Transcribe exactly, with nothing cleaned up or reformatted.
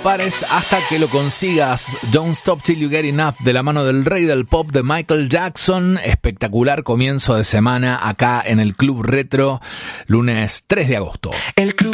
pares hasta que lo consigas. Don't Stop Till You Get Enough, de la mano del rey del pop, de Michael Jackson. Espectacular comienzo de semana acá en el Club Retro, lunes tres de agosto. El Club